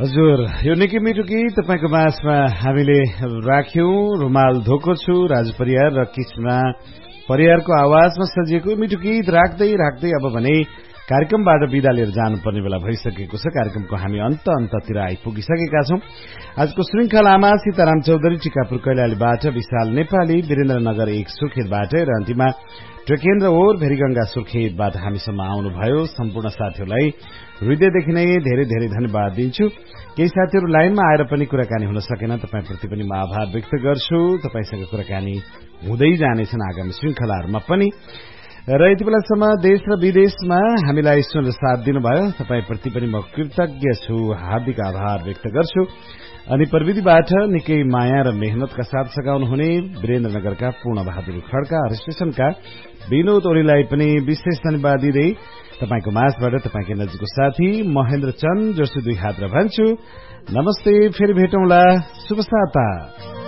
हजुर, यो निकै मिठो गीत तपाईको माझमा हामीले राख्यौं। रुमाल धोको छु, राजु परियार र कृष्णा परियारको आवाजमा सजिएको मिठो गीत राख्दै राख्दै अब भने कार्यक्रमबाट बिदा लिएर जानुपर्ने बेला भइसकेको छ। कार्यक्रमको हामी अन्ततिर आइपुगिसकेका छौं। आजको श्रृंखलामा सीताराम चौधरी टिकापुर कैलालीबाट, विशाल नेपाली वीरेन्द्रनगर 1 सुर्खेतबाट र अन्तिममा टेकेन्द्र ओर भेरीगंगा सुर्खेतबाट हामीसम्म आउनुभयो। सम्पूर्ण साथीहरूलाई हृदयदेखि नै धेरै धेरै धन्यवाद दिन्छु। केही साथीहरू लाइनमा आएर पनि कुराकानी हुन सकेन, तपाईप्रति पनि म आभार व्यक्त गर्छु। तपाईसँग कुराकानी हुँदै जानेछन् आगामी श्रृंखलाहरूमा पनि। र यति बेलासम्म देश र विदेशमा हामीलाई सुनेर साथ दिनुभयो, तपाईप्रति पनि म कृतज्ञ छु, हार्दिक आभार व्यक्त गर्छु। अनि प्रविधिबाट निकै माया र मेहनतका साथ सघाउनुहुने वीरेन्द्रनगरका पूर्ण बहादुर खड्का, हर स्टेशनका विनोद ओलीलाई पनि विशेष धन्यवाद दिँदै तपाईको माझबाट तपाईकै नजिकको साथी महेन्द्र चन्द जोशी 2 हात र भन्छु नमस्ते। फेरि भेटौँला। शुभ साता।